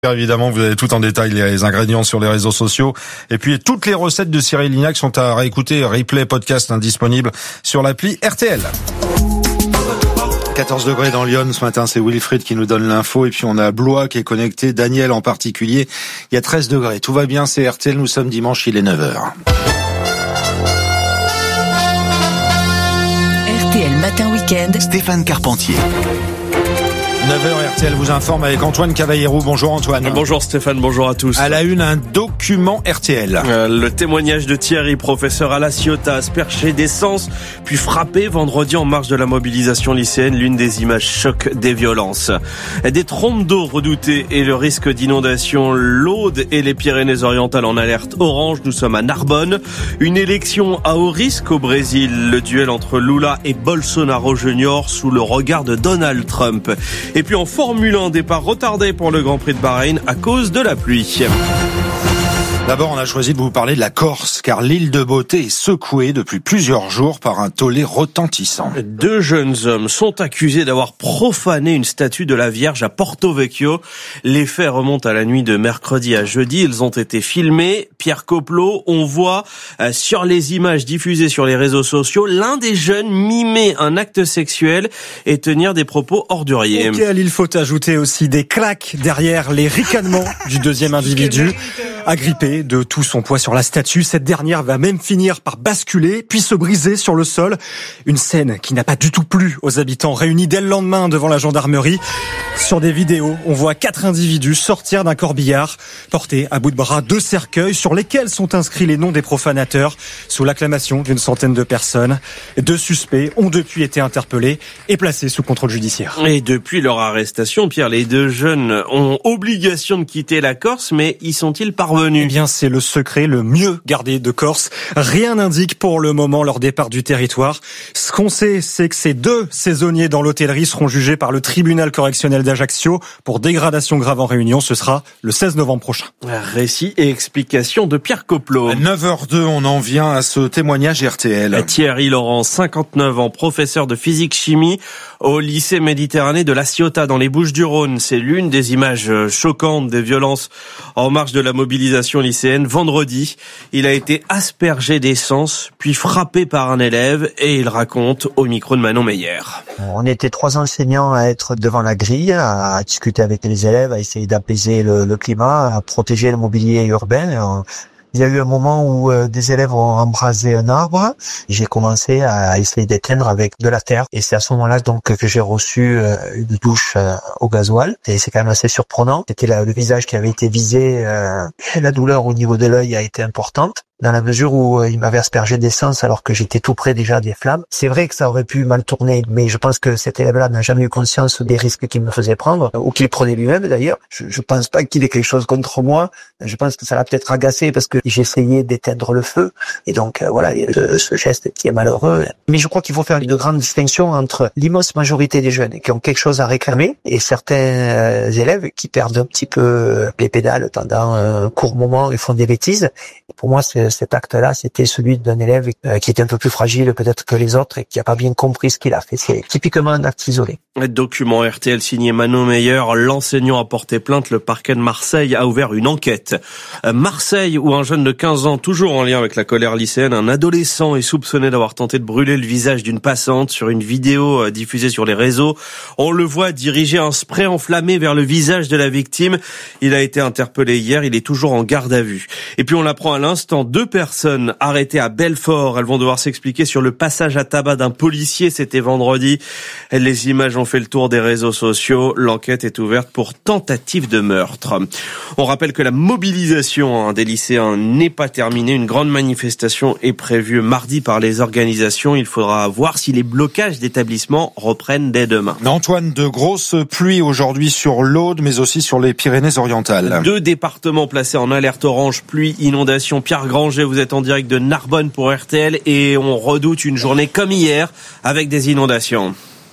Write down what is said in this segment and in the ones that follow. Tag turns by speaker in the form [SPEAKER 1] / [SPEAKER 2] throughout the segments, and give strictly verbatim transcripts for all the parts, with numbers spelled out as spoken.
[SPEAKER 1] Évidemment, vous avez tout en détail, les ingrédients sur les réseaux sociaux. Et puis, toutes les recettes de Cyril Lignac sont à réécouter, replay, podcast indisponible sur l'appli R T L. quatorze degrés dans Lyon ce matin, c'est Wilfried qui nous donne l'info. Et puis, on a Blois qui est connecté, Daniel en particulier. Il y a treize degrés. Tout va bien, c'est R T L. Nous sommes dimanche, il est neuf heures.
[SPEAKER 2] R T L Matin Week-end.
[SPEAKER 3] Stéphane Carpentier.
[SPEAKER 1] neuf heures, R T L vous informe avec Antoine Cavallero. Bonjour Antoine.
[SPEAKER 4] Bonjour Stéphane, bonjour à tous.
[SPEAKER 1] À la une, un document R T L.
[SPEAKER 4] Euh, le témoignage de Thierry, professeur à La Ciotat, aspergé d'essence, puis frappé vendredi en marge de la mobilisation lycéenne, l'une des images choc des violences. Des trompes d'eau redoutées et le risque d'inondation, l'Aude et les Pyrénées-Orientales en alerte orange. Nous sommes à Narbonne. Une élection à haut risque au Brésil. Le duel entre Lula et Bolsonaro Junior sous le regard de Donald Trump. Et puis en Formule un, départ retardé pour le Grand Prix de Bahreïn à cause de la pluie.
[SPEAKER 1] D'abord, on a choisi de vous parler de la Corse, car l'île de Beauté est secouée depuis plusieurs jours par un tollé retentissant.
[SPEAKER 4] Deux jeunes hommes sont accusés d'avoir profané une statue de la Vierge à Porto Vecchio. Les faits remontent à la nuit de mercredi à jeudi. Ils ont été filmés. Pierre Coplot, on voit euh, sur les images diffusées sur les réseaux sociaux, l'un des jeunes mimer un acte sexuel et tenir des propos orduriers.
[SPEAKER 5] Auquel il faut ajouter aussi des claques derrière les ricanements du deuxième individu. Agrippé de tout son poids sur la statue, cette dernière va même finir par basculer, puis se briser sur le sol. Une scène qui n'a pas du tout plu aux habitants réunis dès le lendemain devant la gendarmerie. Sur des vidéos, on voit quatre individus sortir d'un corbillard, porter à bout de bras deux cercueils sur lesquels sont inscrits les noms des profanateurs, sous l'acclamation d'une centaine de personnes. Deux suspects ont depuis été interpellés et placés sous contrôle judiciaire.
[SPEAKER 4] Et depuis leur arrestation, Pierre, les deux jeunes ont obligation de quitter la Corse, mais y sont-ils parvenus ?
[SPEAKER 5] Eh bien, c'est le secret le mieux gardé de Corse. Rien n'indique pour le moment leur départ du territoire. Ce qu'on sait, c'est que ces deux saisonniers dans l'hôtellerie seront jugés par le tribunal correctionnel d'Ajaccio pour dégradation grave en réunion. Ce sera le seize novembre prochain.
[SPEAKER 4] Récit et explication de Pierre Coplot.
[SPEAKER 1] À neuf heures deux, on en vient à ce témoignage R T L.
[SPEAKER 4] Thierry Laurent, cinquante-neuf ans, professeur de physique-chimie au lycée Méditerranée de La Ciotat dans les Bouches-du-Rhône. C'est l'une des images choquantes des violences en marge de la mobilisation lycéenne. Vendredi, il a été aspergé d'essence, puis frappé par un élève, et il raconte au micro de Manon Meyer.
[SPEAKER 6] On était trois enseignants à être devant la grille, à discuter avec les élèves, à essayer d'apaiser le, le climat, à protéger le mobilier urbain. Il y a eu un moment où euh, des élèves ont embrasé un arbre. J'ai commencé à essayer d'éteindre avec de la terre. Et c'est à ce moment-là donc que j'ai reçu euh, une douche euh, au gasoil. Et c'est quand même assez surprenant. C'était la, le visage qui avait été visé. Euh, la douleur au niveau de l'œil a été importante, dans la mesure où euh, il m'avait aspergé d'essence alors que j'étais tout près déjà des flammes. C'est vrai que ça aurait pu mal tourner, mais je pense que cet élève-là n'a jamais eu conscience des risques qu'il me faisait prendre, ou qu'il prenait lui-même d'ailleurs. Je, je pense pas qu'il ait quelque chose contre moi. Je pense que ça l'a peut-être agacé parce que j'essayais d'éteindre le feu. Et donc euh, voilà, ce, ce geste qui est malheureux. Mais je crois qu'il faut faire une grande distinction entre l'immense majorité des jeunes qui ont quelque chose à réclamer et certains euh, élèves qui perdent un petit peu les pédales pendant un court moment et font des bêtises. Et pour moi, c'est cet acte-là, c'était celui d'un élève euh, qui était un peu plus fragile peut-être que les autres et qui n'a pas bien compris ce qu'il a fait. C'est typiquement un acte isolé.
[SPEAKER 4] Document R T L signé Manon Meyer. L'enseignant a porté plainte. Le parquet de Marseille a ouvert une enquête. Euh, Marseille, où un jeune de quinze ans, toujours en lien avec la colère lycéenne, un adolescent est soupçonné d'avoir tenté de brûler le visage d'une passante sur une vidéo euh, diffusée sur les réseaux. On le voit diriger un spray enflammé vers le visage de la victime. Il a été interpellé hier. Il est toujours en garde à vue. Et puis on l'apprend à l'instant, deux personnes arrêtées à Belfort. Elles vont devoir s'expliquer sur le passage à tabac d'un policier. C'était vendredi. Les images ont fait le tour des réseaux sociaux. L'enquête est ouverte pour tentative de meurtre. On rappelle que la mobilisation des lycéens n'est pas terminée. Une grande manifestation est prévue mardi par les organisations. Il faudra voir si les blocages d'établissements reprennent dès demain.
[SPEAKER 1] Antoine, de grosses pluies aujourd'hui sur l'Aude, mais aussi sur les Pyrénées-Orientales.
[SPEAKER 4] Deux départements placés en alerte orange, pluie, inondation. Pierre Granger, vous êtes en direct de Narbonne pour R T L et on redoute une journée comme hier avec des inondations.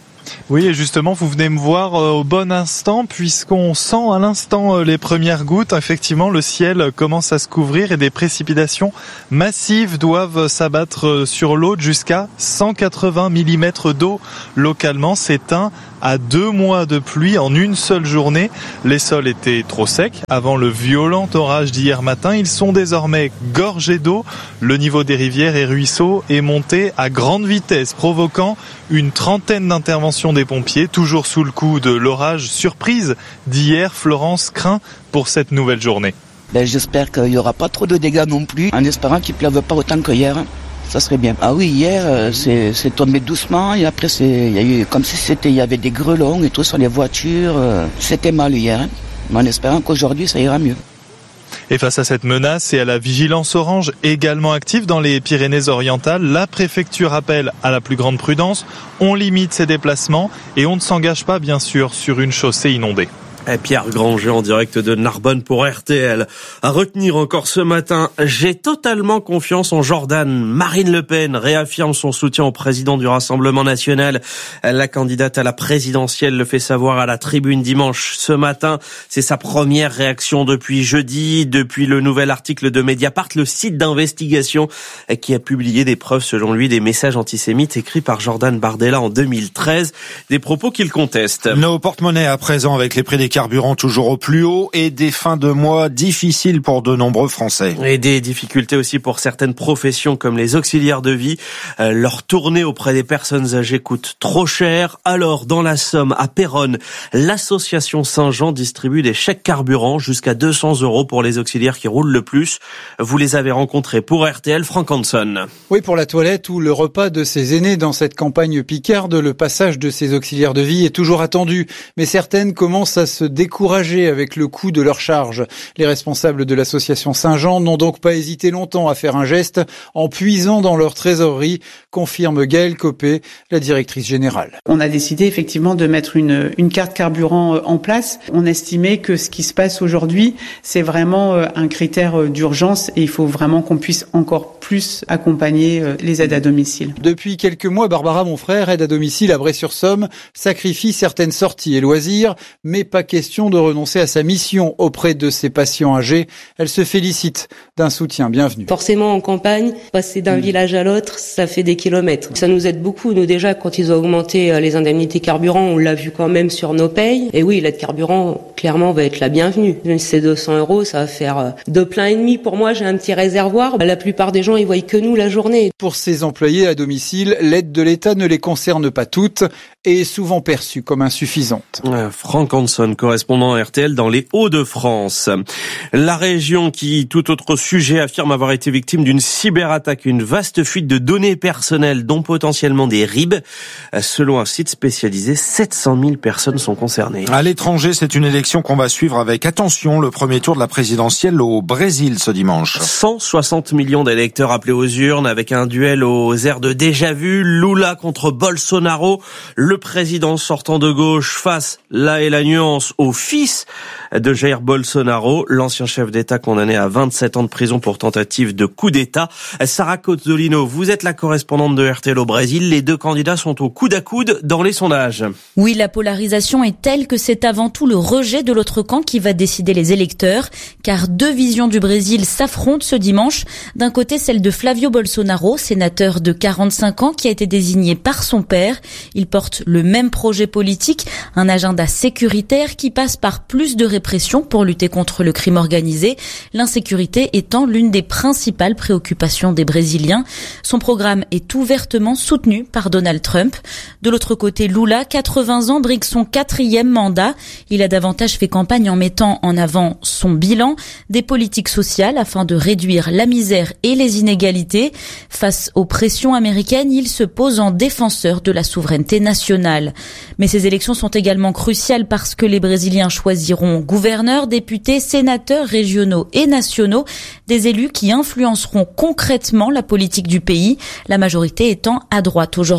[SPEAKER 2] Oui, et justement, vous venez me voir au bon instant, puisqu'on sent à l'instant les premières gouttes. Effectivement, le ciel commence à se couvrir et des précipitations massives doivent s'abattre sur l'Aude jusqu'à cent quatre-vingts millimètres d'eau localement. C'est un à deux mois de pluie en une seule journée. Les sols étaient trop secs avant le violent orage d'hier matin. Ils sont désormais gorgés d'eau. Le niveau des rivières et ruisseaux est monté à grande vitesse, provoquant une trentaine d'interventions des pompiers, toujours sous le coup de l'orage surprise d'hier. Florence craint pour cette nouvelle journée.
[SPEAKER 3] Ben, j'espère qu'il n'y aura pas trop de dégâts non plus, en espérant qu'il ne pleuve pas autant qu'hier. Ça serait bien. Ah oui, hier, c'est, c'est tombé doucement et après, c'est, il y a eu, comme si c'était, il y avait des grelons et tout sur les voitures. C'était mal hier, hein. Mais en espérant qu'aujourd'hui, ça ira mieux.
[SPEAKER 2] Et face à cette menace et à la vigilance orange également active dans les Pyrénées-Orientales, la préfecture appelle à la plus grande prudence. On limite ses déplacements et on ne s'engage pas, bien sûr, sur une chaussée inondée.
[SPEAKER 4] Pierre Granger en direct de Narbonne pour R T L. À retenir encore ce matin, j'ai totalement confiance en Jordan. Marine Le Pen réaffirme son soutien au président du Rassemblement national. La candidate à la présidentielle le fait savoir à la tribune dimanche ce matin. C'est sa première réaction depuis jeudi, depuis le nouvel article de Mediapart, le site d'investigation qui a publié des preuves selon lui des messages antisémites écrits par Jordan Bardella en deux mille treize. Des propos qu'il conteste.
[SPEAKER 1] Nos porte-monnaies à présent avec les prix des carburant toujours au plus haut et des fins de mois difficiles pour de nombreux Français.
[SPEAKER 4] Et des difficultés aussi pour certaines professions comme les auxiliaires de vie. Euh, leur tournée auprès des personnes âgées coûte trop cher. Alors, dans la Somme, à Péronne, l'association Saint-Jean distribue des chèques carburant jusqu'à deux cents euros pour les auxiliaires qui roulent le plus. Vous les avez rencontrés pour R T L, Franck Hanson.
[SPEAKER 7] Oui, pour la toilette ou le repas de ses aînés dans cette campagne picarde, le passage de ces auxiliaires de vie est toujours attendu. Mais certaines commencent à se découragés avec le coût de leur charge. Les responsables de l'association Saint-Jean n'ont donc pas hésité longtemps à faire un geste en puisant dans leur trésorerie, confirme Gaëlle Copé, la directrice générale.
[SPEAKER 8] On a décidé effectivement de mettre une, une carte carburant en place. On estimait que ce qui se passe aujourd'hui, c'est vraiment un critère d'urgence et il faut vraiment qu'on puisse encore plus accompagner les aides à domicile.
[SPEAKER 7] Depuis quelques mois, Barbara Monfrère, aide à domicile à Bray-sur-Somme, sacrifie certaines sorties et loisirs, mais pas question de renoncer à sa mission auprès de ses patients âgés. Elle se félicite d'un soutien bienvenu.
[SPEAKER 9] Forcément, en campagne, passer d'un mmh. village à l'autre, ça fait des kilomètres. Ça nous aide beaucoup. Nous, déjà, quand ils ont augmenté les indemnités carburant, on l'a vu quand même sur nos payes. Et oui, l'aide carburant, clairement, va être la bienvenue. Même si c'est deux cents euros, ça va faire deux pleins et demi. Pour moi, j'ai un petit réservoir. La plupart des gens, ils voient que nous la journée.
[SPEAKER 7] Pour ces employés à domicile, l'aide de l'État ne les concerne pas toutes et est souvent perçue comme insuffisante.
[SPEAKER 4] Euh, Franck Hanson, correspondant R T L dans les Hauts-de-France. La région qui, tout autre sujet, affirme avoir été victime d'une cyberattaque, une vaste fuite de données personnelles, dont potentiellement des R I B. Selon un site spécialisé, sept cent mille personnes sont concernées.
[SPEAKER 1] À l'étranger, c'est une élection qu'on va suivre avec attention. Le premier tour de la présidentielle au Brésil ce dimanche.
[SPEAKER 4] cent soixante millions d'électeurs appelés aux urnes avec un duel aux airs de déjà-vu. Lula contre Bolsonaro. Le président sortant de gauche face, là est la nuance, au fils de Jair Bolsonaro, l'ancien chef d'État condamné à vingt-sept ans de prison pour tentative de coup d'État. Sarah Cozzolino, vous êtes la correspondante de R T L au Brésil. Les deux candidats sont au coude à coude dans les sondages.
[SPEAKER 10] Oui, la polarisation est telle que c'est avant tout le rejet de l'autre camp qui va décider les électeurs, car deux visions du Brésil s'affrontent ce dimanche. D'un côté, celle de Flavio Bolsonaro, sénateur de quarante-cinq ans qui a été désigné par son père. Il porte le même projet politique, un agenda sécuritaire qui passe par plus de répression pour lutter contre le crime organisé, l'insécurité étant l'une des principales préoccupations des Brésiliens. Son programme est ouvertement soutenu par Donald Trump. De l'autre côté, Lula, quatre-vingts ans, brigue son quatrième mandat. Il a davantage fait campagne en mettant en avant son bilan, des politiques sociales afin de réduire la misère et les inégalités. Face aux pressions américaines, il se pose en défenseur de la souveraineté nationale. Mais ces élections sont également cruciales parce que les Brésiliens choisiront gouverneurs, députés, sénateurs régionaux et nationaux, des élus qui influenceront concrètement la politique du pays, la majorité étant à droite aujourd'hui.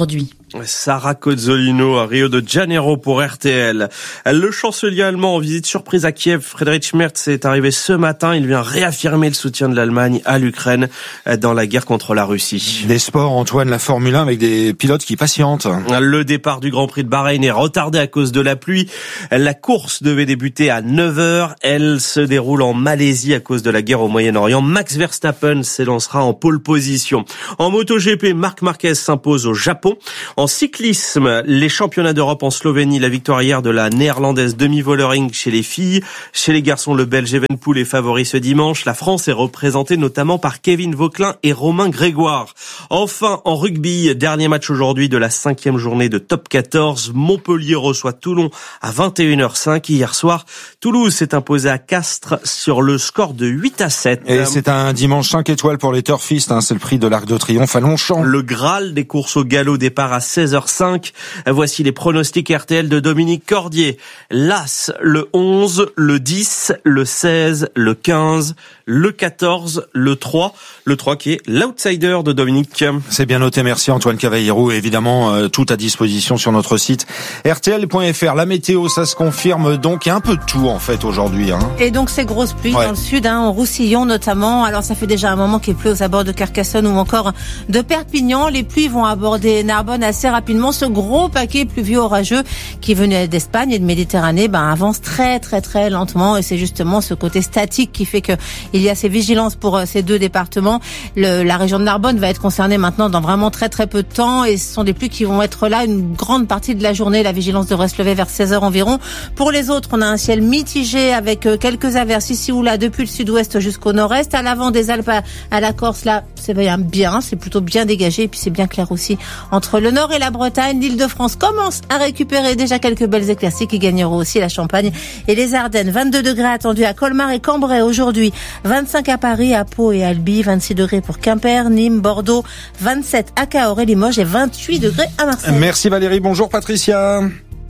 [SPEAKER 4] Sarah Cozzolino à Rio de Janeiro pour R T L. Le chancelier allemand en visite surprise à Kiev, Friedrich Merz, est arrivé ce matin. Il vient réaffirmer le soutien de l'Allemagne à l'Ukraine dans la guerre contre la Russie.
[SPEAKER 1] Des sports, Antoine, la Formule un avec des pilotes qui patientent.
[SPEAKER 4] Le départ du Grand Prix de Bahreïn est retardé à cause de la pluie. La course devait débuter à neuf heures. Elle se déroule en Malaisie à cause de la guerre au Moyen-Orient. Max Verstappen s'élancera en pole position. En MotoGP, Marc Marquez s'impose au Japon. En cyclisme, les championnats d'Europe en Slovénie, la victoire hier de la néerlandaise Demi Vollering chez les filles. Chez les garçons, le belge Evenepoel est favori ce dimanche. La France est représentée notamment par Kevin Vauquelin et Romain Grégoire. Enfin, en rugby, dernier match aujourd'hui de la cinquième journée de Top quatorze. Montpellier reçoit Toulon à vingt et une heures cinq. Hier soir, Toulouse s'est imposé à Castres sur le score de huit à sept.
[SPEAKER 1] Et c'est un dimanche cinq étoiles pour les turfistes, hein. C'est le prix de l'Arc de Triomphe à Longchamp.
[SPEAKER 4] Le Graal des courses au galop, départ à seize heures cinq. Voici les pronostics R T L de Dominique Cordier. L'As, le onze, le dix, le seize, le quinze, le quatorze, le trois. Le trois qui est l'outsider de Dominique.
[SPEAKER 1] C'est bien noté, merci Antoine Cavallero. Et évidemment, euh, tout à disposition sur notre site R T L point F R. La météo, ça se confirme donc. Il y a un peu de tout en fait aujourd'hui. Hein.
[SPEAKER 11] Et donc ces grosses pluies
[SPEAKER 1] ouais.
[SPEAKER 11] dans le sud, hein, en Roussillon notamment. Alors ça fait déjà un moment qu'il pleut aux abords de Carcassonne ou encore de Perpignan. Les pluies vont aborder Narbonne assez rapidement. Ce gros paquet pluvieux orageux qui venait d'Espagne et de Méditerranée ben, avance très très très lentement. Et c'est justement ce côté statique qui fait que il y a ces vigilances pour ces deux départements. Le, la région de Narbonne va être concernée maintenant dans vraiment très très peu de temps. Et ce sont des pluies qui vont être là une grande partie de la journée. La vigilance devrait se lever vers seize heures environ. Pour les autres, on a un ciel mitigé avec quelques averses ici ou là depuis le sud-ouest jusqu'au nord-est. À l'avant des Alpes à, à la Corse, là, c'est bien, c'est plutôt bien dégagé. Et puis c'est bien clair aussi entre le nord et la Bretagne. L'Île-de-France commence à récupérer déjà quelques belles éclaircies qui gagneront aussi la Champagne et les Ardennes. vingt-deux degrés attendus à Colmar et Cambrai aujourd'hui. vingt-cinq à Paris, à Pau et Albi. vingt-six degrés pour Quimper, Nîmes, Bordeaux. vingt-sept à Cahors et Limoges et vingt-huit degrés à Marseille.
[SPEAKER 1] Merci Valérie. Bonjour Patricia.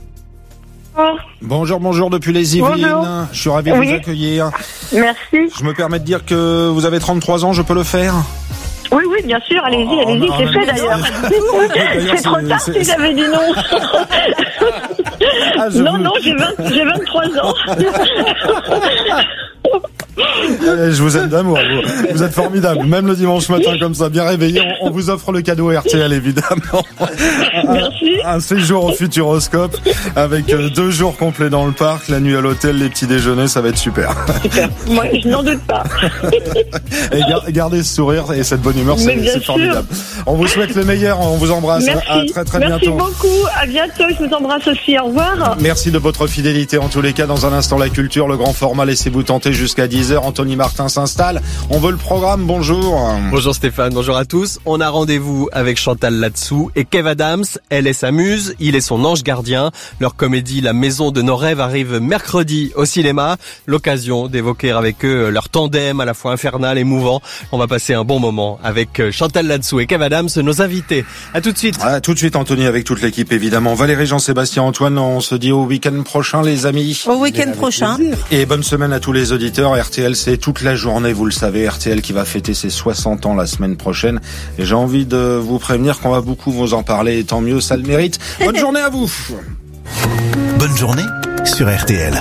[SPEAKER 1] Bonjour, bonjour depuis les Yvelines. Bonjour. Je suis ravi de oui. vous accueillir.
[SPEAKER 12] Merci.
[SPEAKER 1] Je me permets de dire que vous avez trente-trois ans, je peux le faire ?
[SPEAKER 12] Oui, oui, bien sûr, allez-y, oh, allez-y, non, c'est fait d'ailleurs. d'ailleurs. C'est trop tard si j'avais dit non. Ah, non, vous... non, j'ai, vingt, j'ai vingt-trois ans.
[SPEAKER 1] Je vous aime d'amour, vous, vous êtes formidable. Même le dimanche matin comme ça, bien réveillé, on, on vous offre le cadeau R T L évidemment.
[SPEAKER 12] Merci.
[SPEAKER 1] Un, un séjour au Futuroscope avec euh, deux jours complets dans le parc, la nuit à l'hôtel, les petits déjeuners, ça va être super.
[SPEAKER 12] Super. Moi, je n'en doute pas.
[SPEAKER 1] Et gar, gardez ce sourire et cette bonne humeur, c'est, c'est formidable. On vous souhaite le meilleur, on vous embrasse.
[SPEAKER 12] Merci.
[SPEAKER 1] À très très
[SPEAKER 12] Merci
[SPEAKER 1] bientôt.
[SPEAKER 12] Merci beaucoup, à bientôt, je vous embrasse aussi, au revoir.
[SPEAKER 1] Merci de votre fidélité en tous les cas. Dans un instant, la culture, le grand format, laissez-vous tenter jusqu'à dix heures. Anthony Martin s'installe. On veut le programme. Bonjour.
[SPEAKER 13] Bonjour Stéphane, bonjour à tous. On a rendez-vous avec Chantal Latsou et Kev Adams. Elle est sa muse, il est son ange gardien. Leur comédie La Maison de nos rêves arrive mercredi au cinéma. L'occasion d'évoquer avec eux leur tandem à la fois infernal et mouvant. On va passer un bon moment avec Chantal Latsou et Kev Adams, nos invités. À tout de suite.
[SPEAKER 1] À tout de suite Anthony avec toute l'équipe évidemment. Valérie, Jean-Sébastien, Antoine, on se dit au week-end prochain les amis.
[SPEAKER 11] Au week-end prochain.
[SPEAKER 1] Plaisir. Et bonne semaine à tous les auditeurs. R T L, c'est toute la journée, vous le savez. R T L qui va fêter ses soixante ans la semaine prochaine. Et j'ai envie de vous prévenir qu'on va beaucoup vous en parler. Et tant mieux, ça le mérite. Bonne journée à vous.
[SPEAKER 14] Bonne journée sur R T L.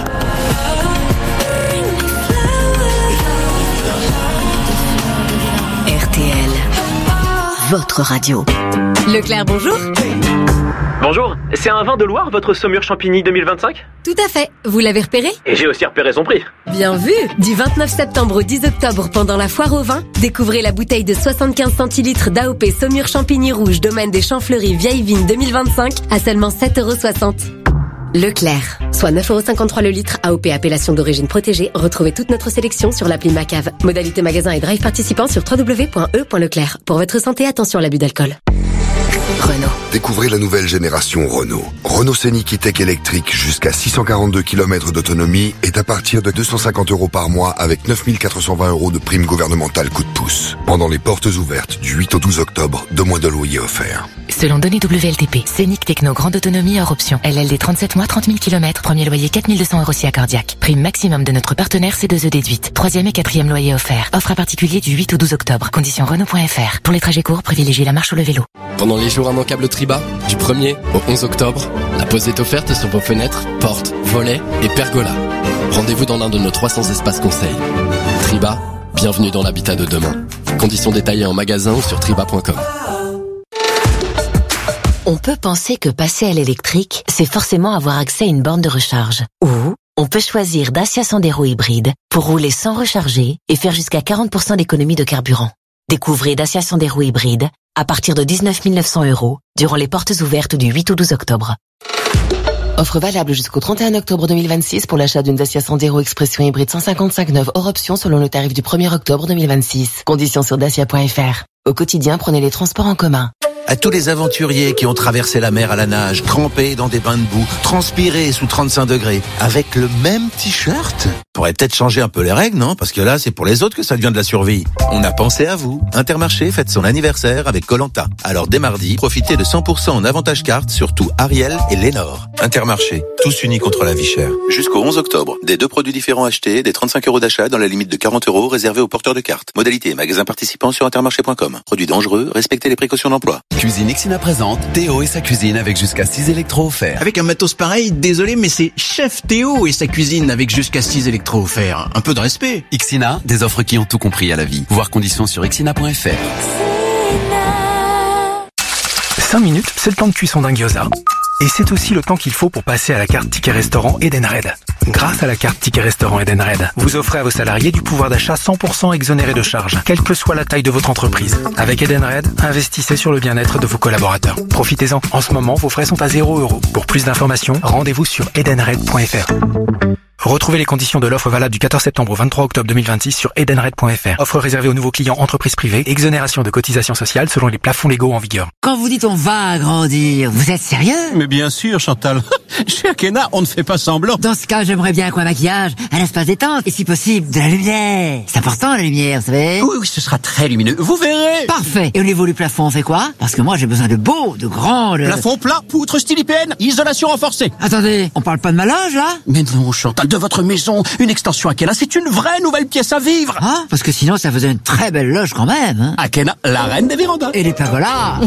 [SPEAKER 15] R T L, votre radio.
[SPEAKER 16] Leclerc, bonjour.
[SPEAKER 17] Bonjour, c'est un vin de Loire, votre Saumur Champigny deux mille vingt-cinq ?
[SPEAKER 16] Tout à fait, vous l'avez repéré ?
[SPEAKER 17] Et j'ai aussi repéré son prix.
[SPEAKER 16] Bien vu. Du vingt-neuf septembre au dix octobre, pendant la foire au vin, découvrez la bouteille de soixante-quinze centilitres d'A O P Saumur Champigny Rouge, domaine des Champs Fleuris, Vieille Vigne deux mille vingt-cinq, à seulement sept euros soixante. Leclerc, soit neuf euros cinquante-trois le litre, A O P appellation d'origine protégée. Retrouvez toute notre sélection sur l'appli Macave. Modalité magasin et drive participant sur w w w point e point leclerc. Pour votre santé, attention à l'abus d'alcool. Renault.
[SPEAKER 18] Découvrez la nouvelle génération Renault. Renault Scénic E-Tech électrique jusqu'à six cent quarante-deux kilomètres d'autonomie est à partir de deux cent cinquante euros par mois avec neuf mille quatre cent vingt euros de prime gouvernementale coup de pouce. Pendant les portes ouvertes du huit au douze octobre, deux mois de loyer offerts.
[SPEAKER 19] Selon données W L T P, Scénic Techno grande autonomie hors option. L L D trente-sept mois, trente mille kilomètres. Premier loyer quatre mille deux cents euros si accordiaque. Prime maximum de notre partenaire C deux E déduite. Troisième et quatrième loyer offert. Offre à particulier du huit au douze octobre. Conditions Renault point F R. Pour les trajets courts, privilégiez la marche ou le vélo.
[SPEAKER 20] Pendant les jours immanquables Triba, du premier au onze octobre, la pause est offerte sur vos fenêtres, portes, volets et pergolas. Rendez-vous dans l'un de nos trois cents espaces conseils. Triba, bienvenue dans l'habitat de demain. Conditions détaillées en magasin ou sur triba point com.
[SPEAKER 15] On peut penser que passer à l'électrique, c'est forcément avoir accès à une borne de recharge. Ou on peut choisir Dacia Sandero hybride pour rouler sans recharger et faire jusqu'à quarante pour cent d'économie de carburant. Découvrez Dacia Sandero hybride à partir de dix-neuf mille neuf cents euros durant les portes ouvertes du huit au douze octobre. Offre valable jusqu'au trente et un octobre deux mille vingt-six pour l'achat d'une Dacia Sandero Expression hybride cent cinquante-cinq neuve hors option selon le tarif du premier octobre deux mille vingt-six. Conditions sur dacia point F R. Au quotidien, prenez les transports en commun.
[SPEAKER 21] À tous les aventuriers qui ont traversé la mer à la nage, trempés dans des bains de boue, transpirés sous trente-cinq degrés, avec le même t-shirt. Pourrait peut-être changer un peu les règles, non? Parce que là, c'est pour les autres que ça devient de la survie. On a pensé à vous. Intermarché fête son anniversaire avec Koh-Lanta. Alors dès mardi, profitez de cent pour cent en avantage carte sur tout Ariel et Lénore. Intermarché, tous unis contre la vie chère. Jusqu'au onze octobre, des deux produits différents achetés, des trente-cinq euros d'achat dans la limite de quarante euros réservés aux porteurs de cartes. Modalité magasin participant sur intermarché point com. Produits dangereux, respectez les précautions d'emploi.
[SPEAKER 14] Cuisine Ixina présente Théo et sa cuisine avec jusqu'à six électros offerts.
[SPEAKER 22] Avec un matos pareil, désolé, mais c'est Chef Théo et sa cuisine avec jusqu'à six électros offerts. Un peu de respect.
[SPEAKER 14] Ixina, des offres qui ont tout compris à la vie. Voir conditions sur ixina point F R.
[SPEAKER 23] cinq minutes, c'est le temps de cuisson d'un gyoza. Et c'est aussi le temps qu'il faut pour passer à la carte Ticket Restaurant Edenred. Grâce à la carte Ticket Restaurant Edenred, vous offrez à vos salariés du pouvoir d'achat cent pour cent exonéré de charges, quelle que soit la taille de votre entreprise. Avec Edenred, investissez sur le bien-être de vos collaborateurs. Profitez-en. En ce moment, vos frais sont à zéro euro. Pour plus d'informations, rendez-vous sur edenred point F R. Retrouvez les conditions de l'offre valable du quatorze septembre au vingt-trois octobre deux mille vingt-six sur edenred point F R. Offre réservée aux nouveaux clients entreprises privées. Exonération de cotisations sociales selon les plafonds légaux en vigueur.
[SPEAKER 24] Quand vous dites on va agrandir, vous êtes sérieux?
[SPEAKER 25] Mais bien sûr, Chantal. Chez Akena, on ne fait pas semblant.
[SPEAKER 24] Dans ce cas, j'aimerais bien qu'un maquillage, un espace détente et si possible, de la lumière. C'est important la lumière, vous savez?
[SPEAKER 25] Oui, oui, ce sera très lumineux. Vous verrez.
[SPEAKER 24] Parfait. Et au niveau du plafond, on fait quoi? Parce que moi, j'ai besoin de beau, de grand... De...
[SPEAKER 25] Plafond plat, poutre style I P N, isolation renforcée.
[SPEAKER 24] Attendez, on parle pas de ma loge, là?
[SPEAKER 25] Mais non, Chantal, de votre maison, une extension Akena, c'est une vraie nouvelle pièce à vivre.
[SPEAKER 24] Ah, parce que sinon, ça faisait une très belle loge quand même. Hein.
[SPEAKER 25] Akena, la reine des vérandas.
[SPEAKER 24] Et les pergolas.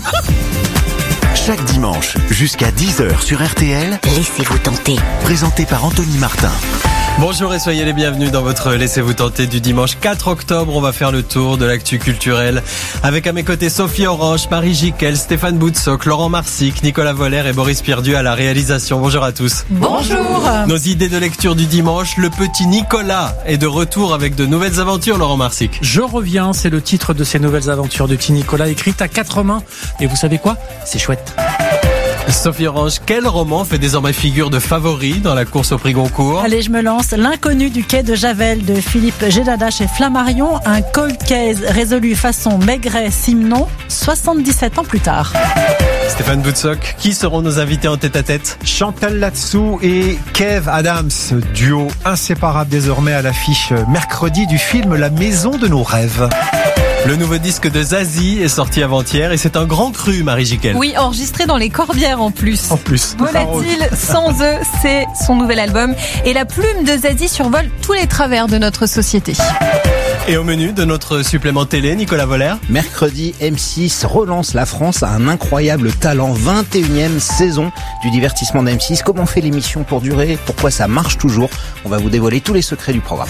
[SPEAKER 14] Chaque dimanche, jusqu'à dix heures sur R T L,
[SPEAKER 15] Laissez-vous tenter.
[SPEAKER 14] Présenté par Anthony Martin.
[SPEAKER 13] Bonjour et soyez les bienvenus dans votre Laissez-vous tenter du dimanche quatre octobre. On va faire le tour de l'actu culturelle avec à mes côtés Sophie Orange, Marie Jiquel, Stéphane Boutsock, Laurent Marsic, Nicolas Voller et Boris Pierdieu à la réalisation. Bonjour à tous.
[SPEAKER 26] Bonjour.
[SPEAKER 13] Nos idées de lecture du dimanche, le petit Nicolas est de retour avec de nouvelles aventures, Laurent Marsic.
[SPEAKER 26] Je reviens, c'est le titre de ces nouvelles aventures de petit Nicolas écrites à quatre mains. Et vous savez quoi? C'est chouette.
[SPEAKER 13] Sophie Orange, quel roman fait désormais figure de favori dans la course au prix Goncourt?
[SPEAKER 26] Allez, je me lance. L'inconnu du quai de Javel de Philippe Gédada chez Flammarion. Un cold case résolu façon Maigret-Simon, soixante-dix-sept ans plus tard.
[SPEAKER 13] Stéphane Boutsock, qui seront nos invités en tête-à-tête?
[SPEAKER 27] Chantal Latsou et Kev Adams, duo inséparable désormais à l'affiche mercredi du film La Maison de nos rêves.
[SPEAKER 13] Le nouveau disque de Zazie est sorti avant-hier et c'est un grand cru, Marie Jiquel.
[SPEAKER 28] Oui, enregistré dans les Corbières en plus.
[SPEAKER 27] En plus.
[SPEAKER 28] Volatile sans eux, c'est son nouvel album. Et la plume de Zazie survole tous les travers de notre société.
[SPEAKER 13] Et au menu de notre supplément télé, Nicolas Voller.
[SPEAKER 29] Mercredi, M six relance la France à un incroyable talent. vingt et unième saison du divertissement d'M six. Comment fait l'émission pour durer? Pourquoi ça marche toujours? On va vous dévoiler tous les secrets du programme.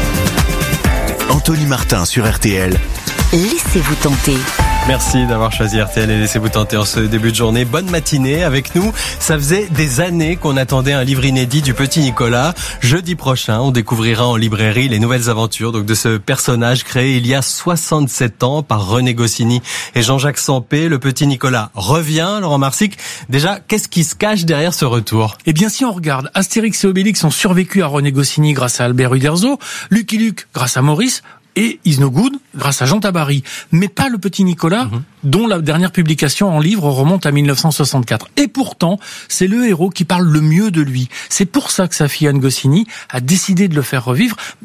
[SPEAKER 14] Anthony Martin sur R T L.
[SPEAKER 15] Laissez-vous tenter.
[SPEAKER 13] Merci d'avoir choisi R T L et laissez-vous tenter en ce début de journée. Bonne matinée avec nous. Ça faisait des années qu'on attendait un livre inédit du petit Nicolas. Jeudi prochain, on découvrira en librairie les nouvelles aventures donc de ce personnage créé il y a soixante-sept ans par René Goscinny et Jean-Jacques Sampé. Le petit Nicolas revient, Laurent Marsic. Déjà, qu'est-ce qui se cache derrière ce retour?
[SPEAKER 26] Eh bien, si on regarde, Astérix et Obélix ont survécu à René Goscinny grâce à Albert Uderzo, Lucky Luke grâce à Maurice, et Is No Good grâce à Jean Tabary, mais pas le petit Nicolas, mmh. dont la dernière publication en livre remonte à mille neuf cent soixante-quatre. Et pourtant, c'est le héros qui parle le mieux de lui. C'est pour ça que sa fille Anne Goscinny a décidé de le faire revivre,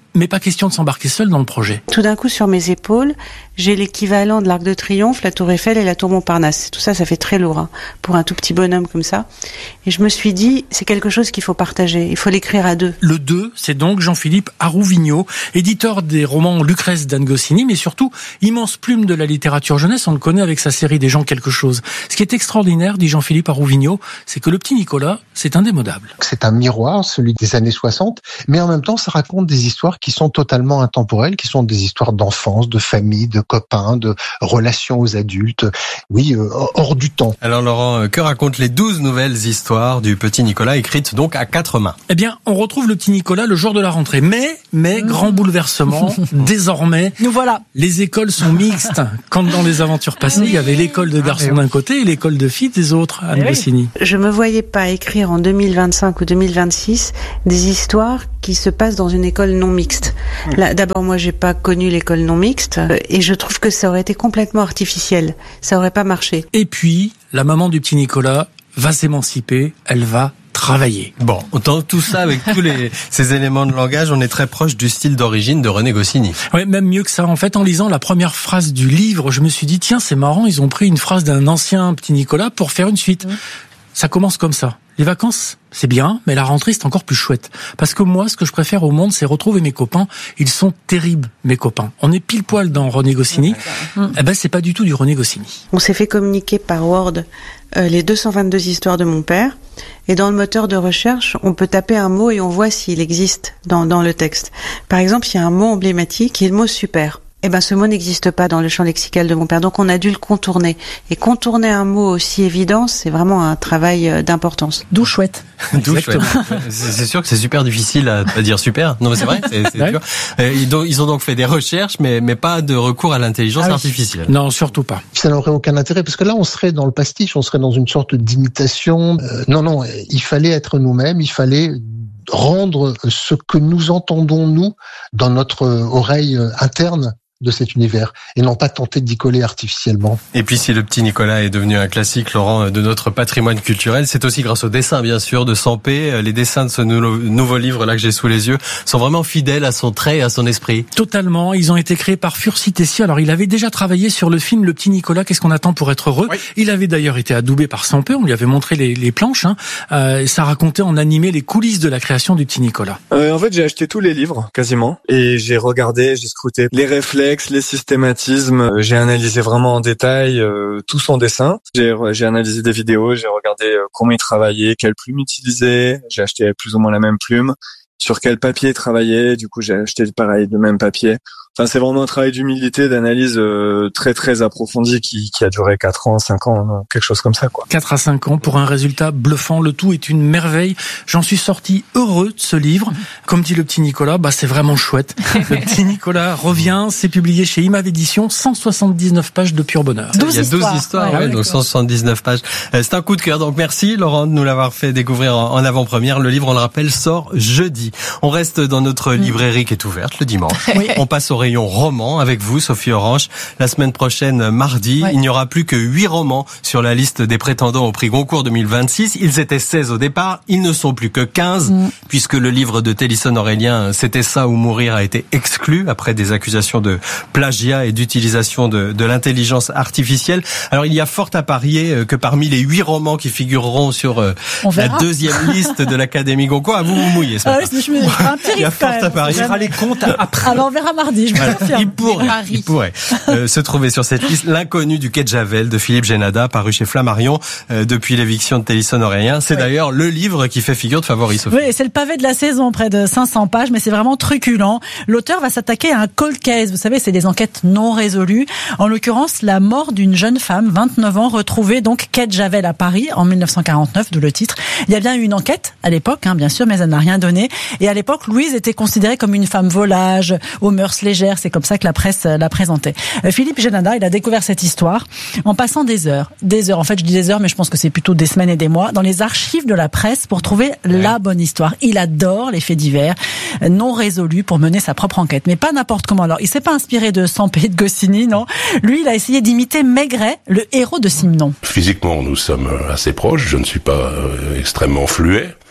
[SPEAKER 26] mais pas question de s'embarquer seul dans le projet.
[SPEAKER 2] Tout d'un coup, sur mes épaules, j'ai l'équivalent de l'Arc de Triomphe, la Tour Eiffel et la Tour Montparnasse. Tout ça, ça fait très lourd hein, pour un tout petit bonhomme comme ça. Et je me suis dit, c'est quelque chose qu'il faut partager. Il faut l'écrire à deux.
[SPEAKER 26] Le deux, c'est donc Jean-Philippe Arouvignaud, éditeur des romans Lucrèce d'Anne Goscinny, mais surtout immense plume de la littérature jeunesse. On le connaît avec sa série Des gens quelque chose. Ce qui est extraordinaire, dit Jean-Philippe Arouvignaud, c'est que le petit Nicolas, c'est indémodable.
[SPEAKER 3] C'est un miroir, celui des années soixante, mais en même temps, ça raconte des histoires qui sont totalement intemporelles, qui sont des histoires d'enfance, de famille, de copains, de relations aux adultes, oui, euh, hors du temps.
[SPEAKER 13] Alors Laurent, que racontent les douze nouvelles histoires du petit Nicolas, écrites donc à quatre mains?
[SPEAKER 26] Eh bien, on retrouve le petit Nicolas le jour de la rentrée. Mais, mais, mmh. grand bouleversement, désormais,
[SPEAKER 28] nous voilà.
[SPEAKER 26] Les écoles sont mixtes. Quand dans les aventures passées, il y avait l'école de garçons d'un côté et l'école de filles des autres, Anne Goscinny.
[SPEAKER 2] Je me voyais pas écrire en deux mille vingt-cinq ou deux mille vingt-six des histoires qui se passent dans une école non mixte. Là, d'abord, moi, j'ai pas connu l'école non mixte et je trouve que ça aurait été complètement artificiel. Ça aurait pas marché.
[SPEAKER 26] Et puis, la maman du petit Nicolas va s'émanciper, elle va travailler.
[SPEAKER 13] Bon, autant tout ça avec tous les, ces éléments de langage, on est très proche du style d'origine de René Goscinny.
[SPEAKER 26] Oui, même mieux que ça. En fait, en lisant la première phrase du livre, je me suis dit, tiens, c'est marrant, ils ont pris une phrase d'un ancien petit Nicolas pour faire une suite. Mmh. Ça commence comme ça. Les vacances, c'est bien, mais la rentrée, c'est encore plus chouette. Parce que moi, ce que je préfère au monde, c'est retrouver mes copains. Ils sont terribles, mes copains. On est pile poil dans René Goscinny. Mmh. Eh ben, c'est pas du tout du René Goscinny.
[SPEAKER 2] On s'est fait communiquer par Word euh, les deux cent vingt-deux histoires de mon père. Et dans le moteur de recherche, on peut taper un mot et on voit s'il existe dans, dans le texte. Par exemple, il y a un mot emblématique qui est le mot super. Eh ben, ce mot n'existe pas dans le champ lexical de mon père, donc on a dû le contourner. Et contourner un mot aussi évident, c'est vraiment un travail d'importance.
[SPEAKER 28] D'où chouette.
[SPEAKER 13] D'où chouette. C'est sûr que c'est super difficile à, à dire super. Non, mais c'est vrai, c'est, c'est ouais. dur. Ils ont donc fait des recherches, mais, mais pas de recours à l'intelligence ah, artificielle.
[SPEAKER 26] Non, surtout pas.
[SPEAKER 3] Ça n'aurait aucun intérêt, parce que là, on serait dans le pastiche, on serait dans une sorte d'imitation. Euh, non, non, il fallait être nous-mêmes, il fallait rendre ce que nous entendons, nous, dans notre oreille interne, de cet univers et non pas tenter d'y coller artificiellement.
[SPEAKER 13] Et puis si le petit Nicolas est devenu un classique, Laurent, de notre patrimoine culturel, c'est aussi grâce aux dessins, bien sûr, de Sampé. Les dessins de ce nouveau, nouveau livre là que j'ai sous les yeux sont vraiment fidèles à son trait et à son esprit.
[SPEAKER 26] Totalement. Ils ont été créés par Fursi Tessia. Alors il avait déjà travaillé sur le film Le petit Nicolas, qu'est-ce qu'on attend pour être heureux. Oui. Il avait d'ailleurs été adoubé par Sampé. On lui avait montré les, les planches. Hein. Euh, ça racontait en animé les coulisses de la création du petit Nicolas.
[SPEAKER 4] Euh, en fait, j'ai acheté tous les livres quasiment et j'ai regardé, j'ai scruté les réflexes, les systématismes, j'ai analysé vraiment en détail euh, tout son dessin. J'ai, j'ai analysé des vidéos, j'ai regardé euh, comment il travaillait, quelle plume il utilisait. J'ai acheté plus ou moins la même plume. Sur quel papier il travaillait, du coup j'ai acheté pareil le même papier. Enfin, c'est vraiment un travail d'humilité, d'analyse euh, très très approfondi qui, qui a duré quatre ans, cinq ans, non, quelque chose comme ça, quoi.
[SPEAKER 26] quatre à cinq ans pour un résultat bluffant. Le tout est une merveille. J'en suis sorti heureux de ce livre. Comme dit le petit Nicolas, bah c'est vraiment chouette. Le petit Nicolas revient, c'est publié chez Imav Éditions, cent soixante-dix-neuf pages de pur bonheur.
[SPEAKER 13] Il y a douze histoires, ouais, ouais, donc cent soixante-dix-neuf pages. C'est un coup de cœur. Donc merci Laurent de nous l'avoir fait découvrir en avant-première. Le livre, on le rappelle, sort jeudi. On reste dans notre librairie qui est ouverte le dimanche. Oui. On passe au rayon roman avec vous, Sophie Orange. La semaine prochaine, mardi, ouais. il n'y aura plus que huit romans sur la liste des prétendants au prix Goncourt deux mille vingt-six. Ils étaient seize au départ. Ils ne sont plus que quinze, mm. puisque le livre de Télisson Aurélien, C'était ça ou mourir, a été exclu après des accusations de plagiat et d'utilisation de, de l'intelligence artificielle. Alors, il y a fort à parier que parmi les huit romans qui figureront sur la deuxième liste de l'Académie Goncourt, à vous vous mouillez ce matin.
[SPEAKER 28] Ah, un petit
[SPEAKER 13] il y a fort à parier.
[SPEAKER 28] On verra les comptes après. Alors, on verra mardi, je
[SPEAKER 13] voilà. Il pourrait, il pourrait euh, se trouver sur cette liste L'inconnu du quai de Javel de Philippe Génada, paru chez Flammarion euh, depuis l'éviction de Télisson Aurélien. C'est oui. d'ailleurs le livre qui fait figure de favori, Sophie.
[SPEAKER 28] Oui, c'est le pavé de la saison, près de cinq cents pages, mais c'est vraiment truculent. L'auteur va s'attaquer à un cold case. Vous savez, c'est des enquêtes non résolues. En l'occurrence, la mort d'une jeune femme, vingt-neuf ans, retrouvée donc quai de Javel à Paris en mille neuf cent quarante-neuf, d'où le titre. Il y a bien eu une enquête à l'époque, hein, bien sûr, mais elle n'a rien donné. Et à l'époque, Louise était considérée comme une femme volage, aux mœurs légères. C'est comme ça que la presse la présentait. Philippe Génada, il a découvert cette histoire en passant des heures, des heures. En fait, je dis des heures, mais je pense que c'est plutôt des semaines et des mois dans les archives de la presse pour trouver ouais. la bonne histoire. Il adore les faits divers non résolus pour mener sa propre enquête, mais pas n'importe comment. Alors, il s'est pas inspiré de Sampé, de Goscinny, non. Lui, il a essayé d'imiter Maigret, le héros de Simon.
[SPEAKER 5] Physiquement, nous sommes assez proches. Je ne suis pas euh, extrêmement fluet.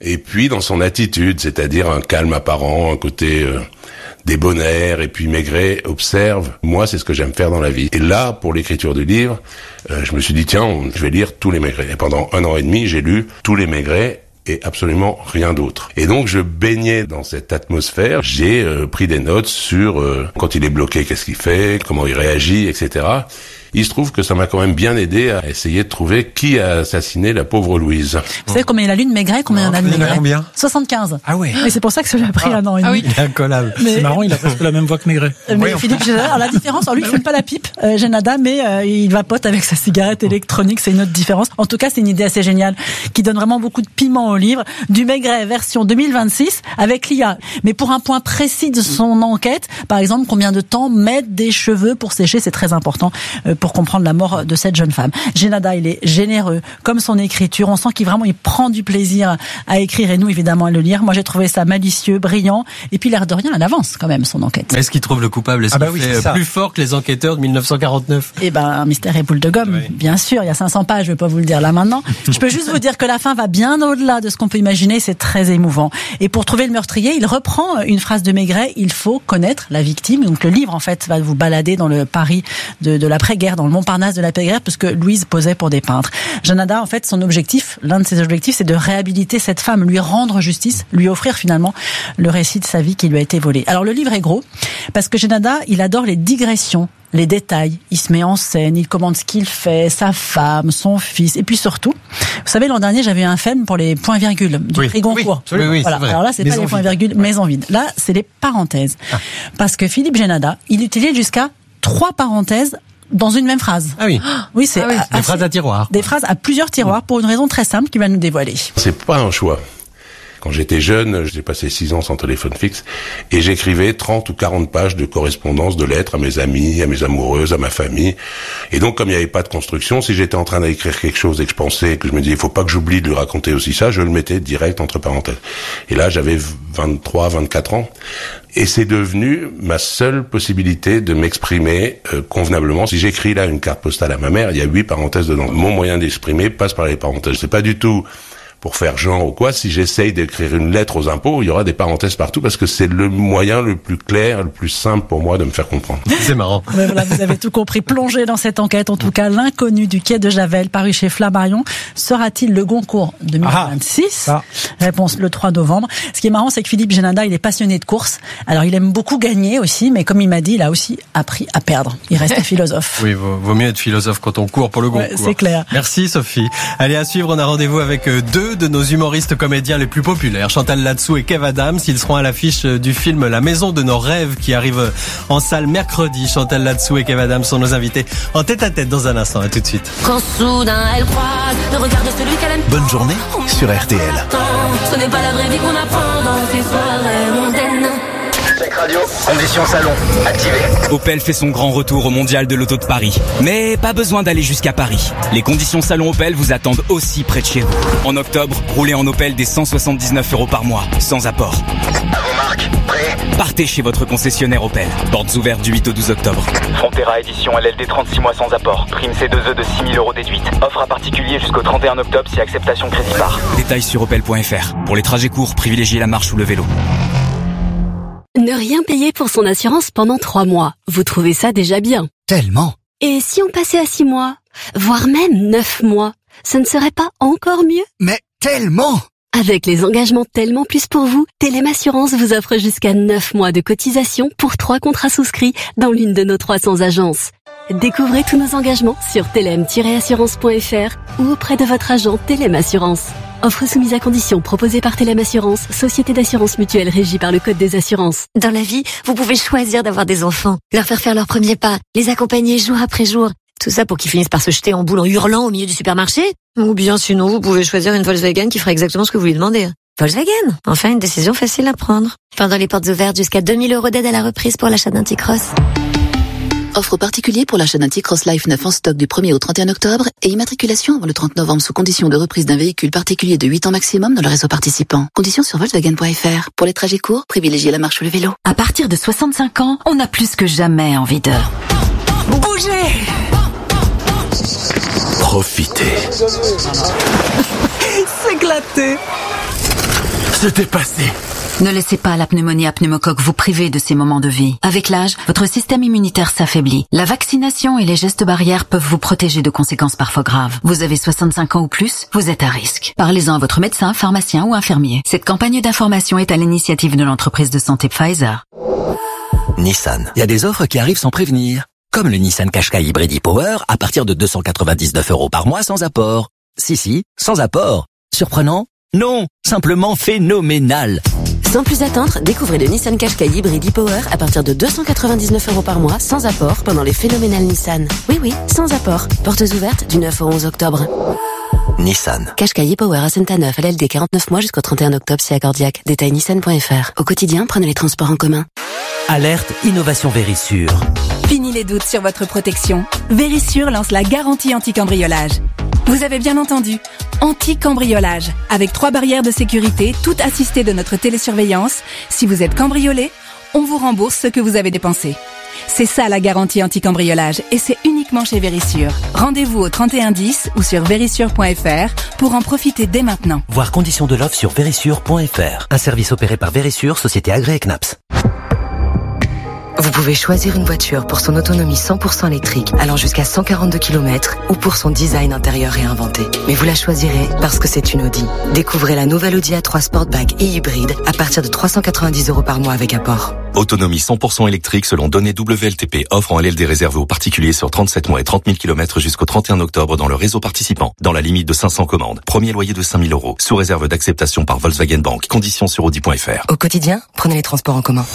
[SPEAKER 1] et puis dans son attitude, c'est-à-dire un calme apparent, un côté euh, débonnaire, et puis Maigret observe. Moi, c'est ce que j'aime faire dans la vie. Et là, pour l'écriture du livre, euh, je me suis dit, tiens, on, je vais lire tous les Maigret. Et pendant un an et demi, j'ai lu tous les Maigret, et absolument rien d'autre. Et donc je baignais dans cette atmosphère, j'ai euh, pris des notes sur euh, quand il est bloqué, qu'est-ce qu'il fait, comment il réagit, et cetera. Il se trouve que ça m'a quand même bien aidé à essayer de trouver qui a assassiné la pauvre Louise.
[SPEAKER 28] Vous savez combien il a lu de Maigret, combien il en a de Maigret?
[SPEAKER 27] Combien?
[SPEAKER 28] soixante-quinze.
[SPEAKER 27] Ah ouais.
[SPEAKER 28] Et c'est pour ça que ça lui a pris
[SPEAKER 27] ah.
[SPEAKER 28] un an et demi.
[SPEAKER 27] Ah oui. Il est incollable.
[SPEAKER 28] Mais...
[SPEAKER 26] C'est marrant, il a presque la même voix que Maigret.
[SPEAKER 28] Mais
[SPEAKER 27] oui,
[SPEAKER 28] Philippe Génada, alors la différence, alors lui il fume pas la pipe, euh, Génada, mais euh, il vapote avec sa cigarette électronique, c'est une autre différence. En tout cas, c'est une idée assez géniale qui donne vraiment beaucoup de piment au livre. Du Maigret version deux mille vingt-six avec l'I A. Mais pour un point précis de son enquête, par exemple, combien de temps mettre des cheveux pour sécher, c'est très important euh, pour comprendre la mort de cette jeune femme. Génada, il est généreux, comme son écriture. On sent qu'il vraiment il prend du plaisir à écrire et nous évidemment à le lire. Moi, j'ai trouvé ça malicieux, brillant, et puis l'air de rien, elle avance quand même son enquête.
[SPEAKER 13] Est-ce qu'il trouve le coupable? Est-ce
[SPEAKER 27] ah bah
[SPEAKER 13] qu'il
[SPEAKER 27] oui,
[SPEAKER 13] fait plus fort que les enquêteurs de dix-neuf cent quarante-neuf?
[SPEAKER 28] Eh ben, un mystère et boule de gomme, oui. Bien sûr. Il y a cinq cents pages, je vais pas vous le dire là maintenant. Je peux juste vous dire que la fin va bien au-delà de ce qu'on peut imaginer. C'est très émouvant. Et pour trouver le meurtrier, il reprend une phrase de Maigret. Il faut connaître la victime. Donc le livre, en fait, va vous balader dans le Paris de, de l'après-guerre, dans le Montparnasse de l'après-guerre, parce que Louise posait pour des peintres. Génada, en fait, son objectif, l'un de ses objectifs, c'est de réhabiliter cette femme, lui rendre justice, lui offrir finalement le récit de sa vie qui lui a été volé. Alors le livre est gros, parce que Génada, il adore les digressions, les détails. Il se met en scène, il commande ce qu'il fait, sa femme, son fils, et puis surtout, vous savez, l'an dernier, j'avais eu un film pour les points-virgules du
[SPEAKER 27] oui,
[SPEAKER 28] prix Goncourt.
[SPEAKER 27] Oui, oui, oui,
[SPEAKER 28] voilà.
[SPEAKER 27] c'est vrai.
[SPEAKER 28] Alors là, c'est
[SPEAKER 27] Maison
[SPEAKER 28] pas les
[SPEAKER 27] vide.
[SPEAKER 28] points-virgules, mais en vide. Là, c'est les parenthèses. Ah. Parce que Philippe Génada, il utilise jusqu'à trois parenthèses dans une même phrase.
[SPEAKER 13] Ah oui.
[SPEAKER 28] Oui, c'est
[SPEAKER 13] ah oui.
[SPEAKER 28] assez,
[SPEAKER 13] des phrases à tiroir.
[SPEAKER 28] Des phrases à plusieurs tiroirs pour une raison très simple qu'il va nous dévoiler.
[SPEAKER 1] C'est pas un choix. Quand j'étais jeune, j'ai passé six ans sans téléphone fixe et j'écrivais trente ou quarante pages de correspondance, de lettres à mes amis, à mes amoureuses, à ma famille. Et donc, comme il n'y avait pas de construction, si j'étais en train d'écrire quelque chose et que je pensais, que je me disais, il faut pas que j'oublie de lui raconter aussi ça, je le mettais direct entre parenthèses. Et là, j'avais vingt-trois, vingt-quatre ans. Et c'est devenu ma seule possibilité de m'exprimer euh, convenablement. Si j'écris là une carte postale à ma mère, il y a huit parenthèses dedans. Mon moyen d'exprimer passe par les parenthèses. C'est pas du tout pour faire genre ou quoi. Si j'essaye d'écrire une lettre aux impôts, il y aura des parenthèses partout parce que c'est le moyen le plus clair, le plus simple pour moi de me faire comprendre.
[SPEAKER 13] C'est marrant.
[SPEAKER 28] Ouais, voilà, vous avez tout compris. Plongé dans cette enquête, en tout cas, l'inconnu du quai de Javel, paru chez Flammarion, sera-t-il le Goncourt deux mille vingt-six? Ah, Réponse le trois novembre. Ce qui est marrant, c'est que Philippe Génada, il est passionné de course. Alors, il aime beaucoup gagner aussi, mais comme il m'a dit, il a aussi appris à perdre. Il reste philosophe.
[SPEAKER 13] Oui, vaut, vaut mieux être philosophe quand on court pour le Goncourt.
[SPEAKER 28] Ouais, c'est clair.
[SPEAKER 13] Merci Sophie. Allez, à suivre, on a rendez-vous avec deux de nos humoristes comédiens les plus populaires, Chantal Latsou et Kev Adams. Ils seront à l'affiche du film La Maison de nos rêves qui arrive en salle mercredi. Chantal Latsou et Kev Adams sont nos invités en tête à tête dans un instant. À tout de suite.
[SPEAKER 16] Quand soudain elle croise le regard de celui qu'elle aime.
[SPEAKER 14] Bonne journée sur R T L.
[SPEAKER 16] Ce n'est pas la vraie vie qu'on apprend dans ces soirées mondaines.
[SPEAKER 5] Check radio, condition salon, activé.
[SPEAKER 6] Opel fait son grand retour au mondial de l'auto de Paris. Mais pas besoin d'aller jusqu'à Paris. Les conditions salon Opel vous attendent aussi près de chez vous. En octobre, roulez en Opel des cent soixante-dix-neuf euros par mois, sans apport.
[SPEAKER 5] À vos marques, prêt?
[SPEAKER 6] Partez chez votre concessionnaire Opel. Portes ouvertes du huit au douze octobre.
[SPEAKER 5] Frontera édition L L D trente-six mois sans apport. Prime C deux E de six mille euros déduite. Offre à particulier jusqu'au trente et un octobre si acceptation crédit par.
[SPEAKER 6] Détails sur opel point f r. Pour les trajets courts, privilégiez la marche ou le vélo.
[SPEAKER 7] Ne rien payer pour son assurance pendant trois mois. Vous trouvez ça déjà bien?
[SPEAKER 24] Tellement.
[SPEAKER 7] Et si on passait à six mois, voire même neuf mois, ce ne serait pas encore mieux?
[SPEAKER 24] Mais tellement.
[SPEAKER 7] Avec les engagements Tellement Plus pour vous, Telem Assurance vous offre jusqu'à neuf mois de cotisation pour trois contrats souscrits dans l'une de nos trois cents agences. Découvrez tous nos engagements sur telem tiret assurance point f r ou auprès de votre agent Telem Assurance. Offre soumise à condition proposée par Telem Assurance, société d'assurance mutuelle régie par le Code des assurances.
[SPEAKER 8] Dans la vie, vous pouvez choisir d'avoir des enfants, leur faire faire leurs premiers pas, les accompagner jour après jour. Tout ça pour qu'ils finissent par se jeter en boule en hurlant au milieu du supermarché. Ou bien sinon, vous pouvez choisir une Volkswagen qui fera exactement ce que vous lui demandez. Volkswagen, enfin une décision facile à prendre. Pendant les portes ouvertes, jusqu'à deux mille euros d'aide à la reprise pour l'achat d'un T-Cross.
[SPEAKER 9] Offre particulier pour l'achat d'un T-Cross Life neuf en stock du premier au trente et un octobre et immatriculation avant le trente novembre sous condition de reprise d'un véhicule particulier de huit ans maximum dans le réseau participant. Conditions sur volkswagen point f r. Pour les trajets courts, privilégiez la marche ou le vélo.
[SPEAKER 10] À partir de soixante-cinq ans, on a plus que jamais envie de bouger.
[SPEAKER 14] Profitez.
[SPEAKER 10] S'éclater.
[SPEAKER 25] C'était passé.
[SPEAKER 10] Ne laissez pas la pneumonie à pneumocoque vous priver de ces moments de vie. Avec l'âge, votre système immunitaire s'affaiblit. La vaccination et les gestes barrières peuvent vous protéger de conséquences parfois graves. Vous avez soixante-cinq ans ou plus, vous êtes à risque. Parlez-en à votre médecin, pharmacien ou infirmier. Cette campagne d'information est à l'initiative de l'entreprise de santé Pfizer.
[SPEAKER 11] Nissan. Il y a des offres qui arrivent sans prévenir. Comme le Nissan Qashqai Hybrid e-Power à partir de deux cent quatre-vingt-dix-neuf euros par mois sans apport. Si, si, sans apport. Surprenant? Non, simplement phénoménal.
[SPEAKER 16] Sans plus attendre, découvrez le Nissan Qashqai Hybrid e-Power à partir de deux cent quatre-vingt-dix-neuf euros par mois sans apport pendant les phénoménales Nissan. Oui, oui, sans apport. Portes ouvertes du neuf au onze octobre.
[SPEAKER 11] Nissan.
[SPEAKER 16] Qashqai e-Power à Saint-Aneuf, L L D quarante-neuf mois jusqu'au trente et un octobre, si accordiaque. Détail nissan point f r. Au quotidien, prenez les transports en commun.
[SPEAKER 11] Alerte Innovation Vérissure.
[SPEAKER 12] Fini les doutes sur votre protection. Vérissure lance la garantie anti-cambriolage. Vous avez bien entendu, anti-cambriolage. Avec trois barrières de sécurité, toutes assistées de notre télésurveillance. Si vous êtes cambriolé, on vous rembourse ce que vous avez dépensé. C'est ça la garantie anti-cambriolage et c'est uniquement chez Vérissure. Rendez-vous au trente et un dix ou sur vérissure point f r pour en profiter dès maintenant.
[SPEAKER 11] Voir conditions de l'offre sur vérissure point f r. Un service opéré par Vérissure, société agréée C N A P S.
[SPEAKER 17] Vous pouvez choisir une voiture pour son autonomie cent pour cent électrique, allant jusqu'à cent quarante-deux kilomètres, ou pour son design intérieur réinventé. Mais vous la choisirez parce que c'est une Audi. Découvrez la nouvelle Audi A trois Sportback et hybride à partir de trois cent quatre-vingt-dix euros par mois avec apport.
[SPEAKER 18] Autonomie cent pour cent électrique selon données W L T P. Offre en L L D réservée aux particuliers sur trente-sept mois et trente mille kilomètres jusqu'au trente et un octobre dans le réseau participant. Dans la limite de cinq cents commandes. Premier loyer de cinq mille euros. Sous réserve d'acceptation par Volkswagen Bank. Conditions sur audi point f r.
[SPEAKER 17] Au quotidien, prenez les transports en commun.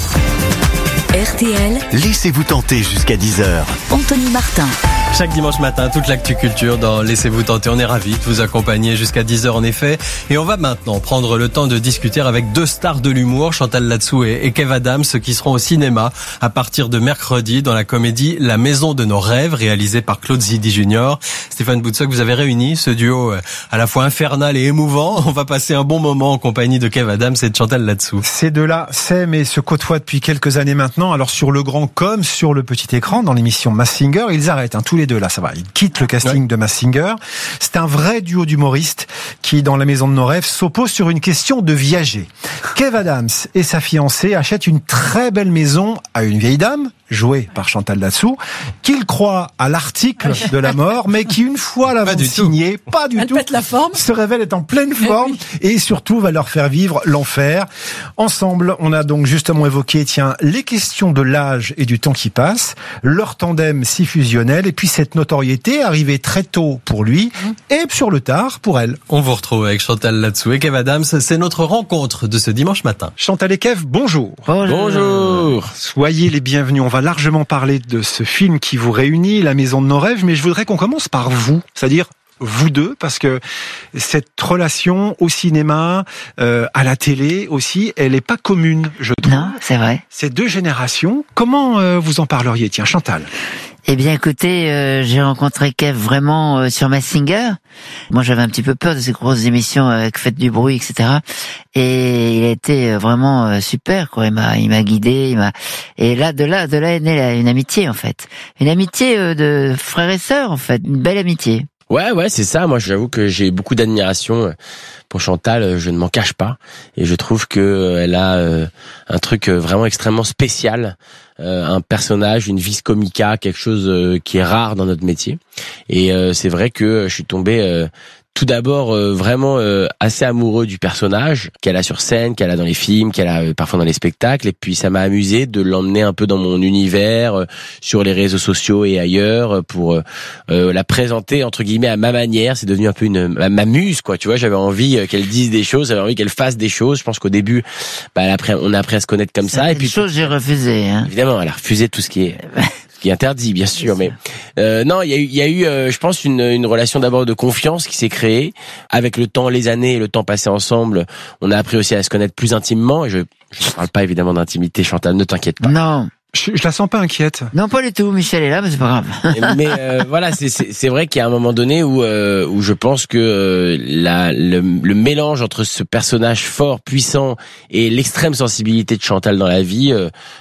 [SPEAKER 16] R T L.
[SPEAKER 14] Laissez-vous tenter jusqu'à dix heures.
[SPEAKER 16] Anthony Martin.
[SPEAKER 13] Chaque dimanche matin, toute l'actu culture dans Laissez-vous tenter. On est ravis de vous accompagner jusqu'à dix heures en effet. Et on va maintenant prendre le temps de discuter avec deux stars de l'humour, Chantal Latsou et, et Kev Adams, qui seront au cinéma à partir de mercredi dans la comédie La Maison de nos rêves, réalisée par Claude Zidi Junior Stéphane Boutsock, vous avez réuni ce duo à la fois infernal et émouvant. On va passer un bon moment en compagnie de Kev Adams et de Chantal Latsou.
[SPEAKER 27] Ces deux-là s'aiment et se côtoient depuis quelques années maintenant. Alors sur le grand comme sur le petit écran, dans l'émission Masked Singer, ils arrêtent, hein, tous les deux là, ça va. Ils quittent le casting ouais. de Masked Singer. C'est un vrai duo d'humoristes qui, dans La Maison de nos rêves, s'oppose sur une question de viager. Kev Adams et sa fiancée achètent une très belle maison à une vieille dame, jouée par Chantal Latsou, qu'il croit à l'article de la mort, mais qui, une fois l'avant signé, pas du
[SPEAKER 28] Elle
[SPEAKER 27] tout,
[SPEAKER 28] pète la forme.
[SPEAKER 27] se révèle être en pleine forme et surtout va leur faire vivre l'enfer. Ensemble, on a donc justement évoqué, tiens, les questions de l'âge et du temps qui passe, leur tandem si fusionnel et puis cette notoriété arrivée très tôt pour lui et sur le tard pour elle.
[SPEAKER 13] On vous retrouve avec Chantal Latsou et Kev Adams. C'est notre rencontre de ce dimanche matin.
[SPEAKER 27] Chantal et Kev, bonjour.
[SPEAKER 13] Bonjour. Bonjour.
[SPEAKER 27] Soyez les bienvenus. On va largement parler de ce film qui vous réunit, La Maison de nos rêves, mais je voudrais qu'on commence par vous, c'est-à-dire vous deux, parce que cette relation au cinéma, euh, à la télé aussi, elle est pas commune, je trouve.
[SPEAKER 24] Non, c'est vrai.
[SPEAKER 27] Ces deux générations, comment euh, vous en parleriez? Tiens, Chantal.
[SPEAKER 24] Eh bien, écoutez, euh, j'ai rencontré Kev vraiment euh, sur Masked Singer. Moi, j'avais un petit peu peur de ces grosses émissions avec Faites du bruit, et cetera. Et il a été vraiment euh, super, quoi. Il m'a, il m'a guidé, il m'a. Et là, de là, de là est née une amitié, en fait, une amitié euh, de frères et sœurs, en fait, une belle amitié.
[SPEAKER 19] Ouais, ouais, c'est ça. Moi, j'avoue que j'ai beaucoup d'admiration pour Chantal. Je ne m'en cache pas, et je trouve que elle a euh, un truc vraiment extrêmement spécial, euh, un personnage, une vis comica, quelque chose euh, qui est rare dans notre métier. Et euh, c'est vrai que je suis tombé euh, tout d'abord euh, vraiment euh, assez amoureux du personnage qu'elle a sur scène, qu'elle a dans les films, qu'elle a euh, parfois dans les spectacles, et puis ça m'a amusé de l'emmener un peu dans mon univers, euh, sur les réseaux sociaux et ailleurs, euh, pour euh, euh, la présenter entre guillemets à ma manière. C'est devenu un peu une ma, ma muse, quoi, tu vois. J'avais envie euh, qu'elle dise des choses, j'avais envie qu'elle fasse des choses. Je pense qu'au début, bah, elle a appris, on a appris à se connaître comme ça, ça et puis
[SPEAKER 24] chose j'ai refusé, hein.
[SPEAKER 19] Évidemment, elle a refusé tout ce qui est qui est interdit, bien sûr, mais euh, non, il y a eu, il y a eu, euh, je pense, une, une relation d'abord de confiance qui s'est créée avec le temps, les années, et le temps passé ensemble. On a appris aussi à se connaître plus intimement. Et je, je ne parle pas évidemment d'intimité, Chantal, ne t'inquiète pas.
[SPEAKER 24] Non.
[SPEAKER 27] Je, je la sens pas inquiète.
[SPEAKER 24] Non, pas du tout. Michel est là, mais c'est pas grave.
[SPEAKER 19] Mais euh, voilà, c'est, c'est, c'est vrai qu'il y a un moment donné où, euh, où je pense que euh, la, le, le mélange entre ce personnage fort, puissant, et l'extrême sensibilité de Chantal dans la vie, euh,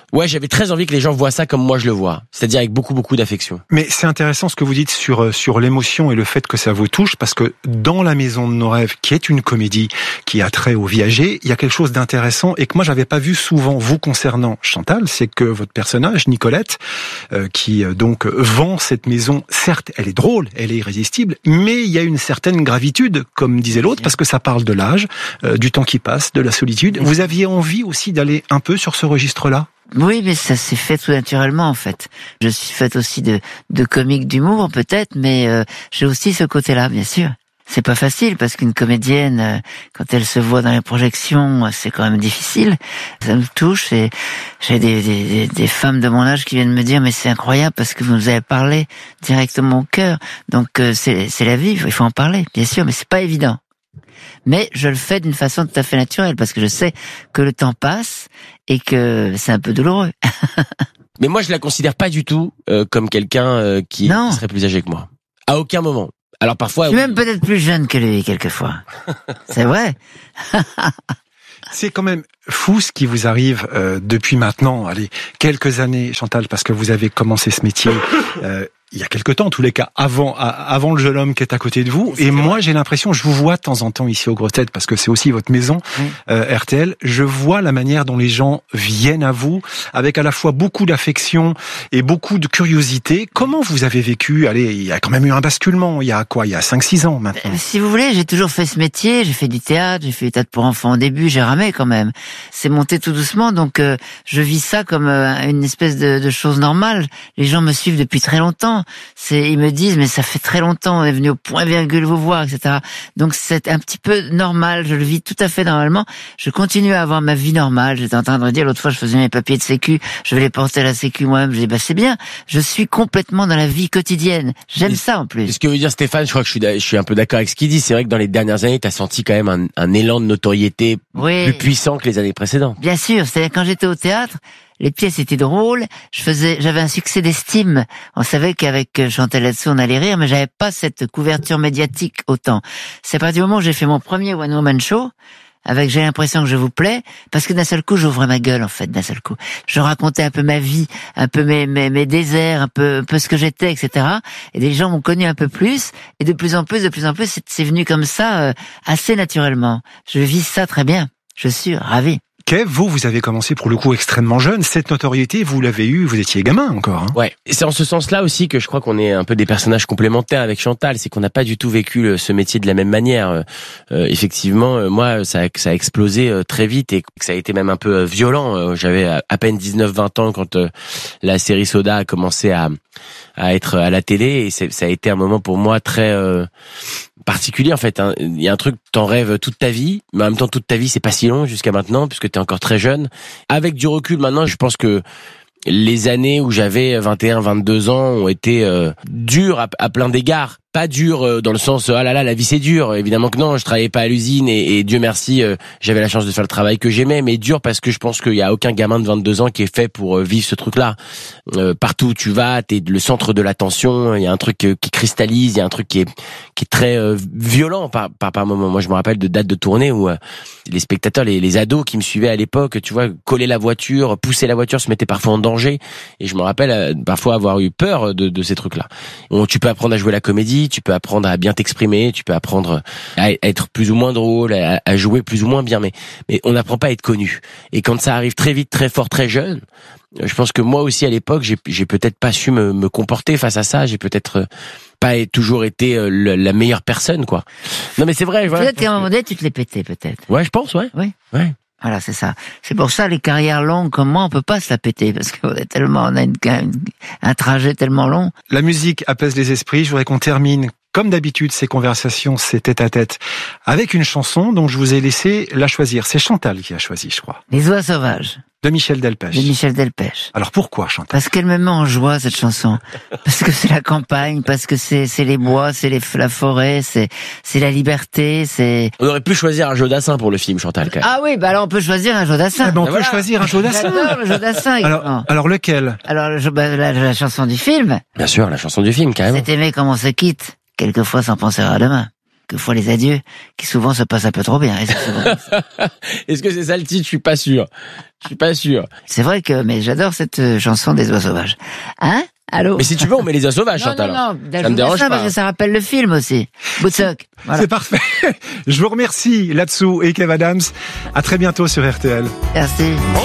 [SPEAKER 19] Ouais, j'avais très envie que les gens voient ça comme moi je le vois, c'est-à-dire avec beaucoup beaucoup d'affection.
[SPEAKER 27] Mais c'est intéressant ce que vous dites sur sur l'émotion et le fait que ça vous touche, parce que dans La Maison de nos rêves, qui est une comédie qui a trait aux viagers, il y a quelque chose d'intéressant et que moi j'avais pas vu souvent vous concernant, Chantal, c'est que votre personnage Nicolette, euh, qui euh, donc vend cette maison, certes elle est drôle, elle est irrésistible, mais il y a une certaine gravitude, comme disait l'autre, parce que ça parle de l'âge, euh, du temps qui passe, de la solitude. Vous aviez envie aussi d'aller un peu sur ce registre-là ?
[SPEAKER 24] Oui, mais ça s'est fait tout naturellement en fait. Je suis faite aussi de, de comique d'humour peut-être, mais euh, j'ai aussi ce côté-là, bien sûr. C'est pas facile parce qu'une comédienne, euh, quand elle se voit dans les projections, c'est quand même difficile. Ça me touche et j'ai des, des, des femmes de mon âge qui viennent me dire mais c'est incroyable parce que vous nous avez parlé directement au cœur. Donc euh, c'est, c'est la vie, il faut en parler, bien sûr, mais c'est pas évident. Mais je le fais d'une façon tout à fait naturelle parce que je sais que le temps passe et que c'est un peu douloureux.
[SPEAKER 19] Mais moi, je la considère pas du tout euh, comme quelqu'un euh, qui, qui serait plus âgé que moi. À aucun moment. Alors parfois...
[SPEAKER 24] Je suis même peut-être plus jeune que lui, quelquefois. C'est vrai.
[SPEAKER 27] C'est quand même fou ce qui vous arrive euh, depuis maintenant, allez, quelques années, Chantal, parce que vous avez commencé ce métier euh, il y a quelque temps, en tous les cas, avant, avant le jeune homme qui est à côté de vous. Et moi, j'ai l'impression, je vous vois de temps en temps ici aux Grosses Têtes, parce que c'est aussi votre maison, oui. euh, R T L. Je vois la manière dont les gens viennent à vous, avec à la fois beaucoup d'affection et beaucoup de curiosité. Comment vous avez vécu? Allez, il y a quand même eu un basculement. Il y a quoi? Il y a cinq six ans maintenant.
[SPEAKER 24] Si vous voulez, j'ai toujours fait ce métier. J'ai fait du théâtre, j'ai fait du théâtre pour enfants au début. J'ai ramé quand même. C'est monté tout doucement, donc euh, je vis ça comme euh, une espèce de, de chose normale. Les gens me suivent depuis très longtemps. C'est, ils me disent, mais ça fait très longtemps, on est venu au point virgule vous voir, et cetera. Donc c'est un petit peu normal, je le vis tout à fait normalement. Je continue à avoir ma vie normale. J'étais en train de me dire, l'autre fois, je faisais mes papiers de sécu, je vais les porter à la sécu moi-même. Je dis, bah c'est bien, je suis complètement dans la vie quotidienne. J'aime et ça en plus.
[SPEAKER 19] Ce que veut dire Stéphane, je crois que je suis, je suis un peu d'accord avec ce qu'il dit. C'est vrai que dans les dernières années, tu as senti quand même un, un élan de notoriété oui. plus puissant que les années précédentes.
[SPEAKER 24] Bien sûr, c'est-à-dire quand j'étais au théâtre, les pièces étaient drôles, je faisais, j'avais un succès d'estime. On savait qu'avec Chantal là-dessous, on allait rire, mais j'avais pas cette couverture médiatique autant. C'est à partir du moment où j'ai fait mon premier One Woman Show, avec J'ai l'impression que je vous plais, parce que d'un seul coup, j'ouvrais ma gueule, en fait, d'un seul coup. Je racontais un peu ma vie, un peu mes, mes, mes déserts, un peu, un peu ce que j'étais, et cetera. Et les gens m'ont connu un peu plus, et de plus en plus, de plus en plus, c'est, c'est venu comme ça, euh, assez naturellement. Je vis ça très bien. Je suis ravi.
[SPEAKER 27] Kev, vous, vous avez commencé pour le coup extrêmement jeune. Cette notoriété, vous l'avez eue, vous étiez gamin encore. Hein.
[SPEAKER 19] Ouais, c'est en ce sens-là aussi que je crois qu'on est un peu des personnages complémentaires avec Chantal. C'est qu'on n'a pas du tout vécu le, ce métier de la même manière. Euh, effectivement, euh, moi, ça a, ça a explosé euh, très vite et ça a été même un peu euh, violent. Euh, j'avais à peine dix-neuf vingt ans quand euh, la série Soda a commencé à, à être à la télé et c'est, ça a été un moment pour moi très... Euh, particulier en fait, hein. Il y a un truc, t'en rêves toute ta vie, mais en même temps toute ta vie c'est pas si long jusqu'à maintenant puisque t'es encore très jeune. Avec du recul maintenant, je pense que les années où j'avais vingt et un vingt-deux ans ont été euh, dures à, à plein d'égards. Pas dur euh, dans le sens ah là là la vie c'est dur, évidemment que non, je travaillais pas à l'usine et, et Dieu merci euh, j'avais la chance de faire le travail que j'aimais, mais dur parce que je pense qu'il y a aucun gamin de vingt-deux ans qui est fait pour euh, vivre ce truc là. Euh, partout où tu vas, t'es le centre de l'attention, il y a un truc euh, qui cristallise, il y a un truc qui est qui est très euh, violent par par par moment. Moi je me rappelle de dates de tournée où euh, les spectateurs, les, les ados qui me suivaient à l'époque, tu vois, coller la voiture, pousser la voiture, se mettaient parfois en danger et je me rappelle euh, parfois avoir eu peur de de ces trucs là. Bon, tu peux apprendre à jouer la comédie, tu peux apprendre à bien t'exprimer, tu peux apprendre à être plus ou moins drôle, à, à jouer plus ou moins bien, mais, mais on n'apprend pas à être connu. Et quand ça arrive très vite, très fort, très jeune, je pense que moi aussi à l'époque, j'ai, j'ai peut-être pas su me, me comporter face à ça, j'ai peut-être pas toujours été le, la meilleure personne, quoi. Non mais c'est vrai.
[SPEAKER 24] Voilà, peut-être qu'à un moment donné, tu te l'es pété, peut-être.
[SPEAKER 19] Ouais, je pense, ouais.
[SPEAKER 24] Oui.
[SPEAKER 19] Ouais.
[SPEAKER 24] Voilà, c'est ça. C'est pour ça, les carrières longues comme moi, on peut pas se la péter, parce qu'on est tellement, on a une, une, un trajet tellement long.
[SPEAKER 27] La musique apaise les esprits. Je voudrais qu'on termine, comme d'habitude, ces conversations, c'est tête à tête, avec une chanson dont je vous ai laissé la choisir. C'est Chantal qui a choisi, je crois.
[SPEAKER 24] Les oies sauvages.
[SPEAKER 27] De Michel Delpech.
[SPEAKER 24] De Michel Delpech.
[SPEAKER 27] Alors pourquoi, Chantal?
[SPEAKER 24] Parce qu'elle me met en joie, cette chanson. Parce que c'est la campagne, parce que c'est, c'est les bois, c'est les, la forêt, c'est, c'est la liberté, c'est...
[SPEAKER 19] On aurait pu choisir un Jodassin pour le film, Chantal, quand même.
[SPEAKER 24] Ah oui, bah alors on peut choisir un Jodassin.
[SPEAKER 27] Eh ben on
[SPEAKER 24] ben
[SPEAKER 27] peut
[SPEAKER 24] voilà.
[SPEAKER 27] choisir un Jodassin.
[SPEAKER 24] J'adore le Jodassin.
[SPEAKER 27] alors, alors lequel?
[SPEAKER 24] Alors, le, bah, la, la chanson du film.
[SPEAKER 19] Bien sûr, la chanson du film, carrément.
[SPEAKER 24] C'est aimer comme on se quitte, quelquefois sans penser à demain. que font les adieux, qui souvent se passent un peu trop bien. Et c'est souvent...
[SPEAKER 19] Est-ce que c'est ça le titre? Je suis pas sûr. Je suis pas sûr.
[SPEAKER 24] C'est vrai que, mais j'adore cette euh, chanson des oiseaux sauvages. Hein? Allô?
[SPEAKER 19] Mais si tu veux, on met les oiseaux sauvages,
[SPEAKER 24] non,
[SPEAKER 19] Chantal.
[SPEAKER 24] Non, non, non.
[SPEAKER 19] Ça me dérange
[SPEAKER 24] ça
[SPEAKER 19] pas.
[SPEAKER 24] Parce que ça rappelle le film aussi. Woodstock. Voilà.
[SPEAKER 27] C'est parfait. Je vous remercie là-dessous et Kev Adams. À très bientôt sur R T L.
[SPEAKER 24] Merci.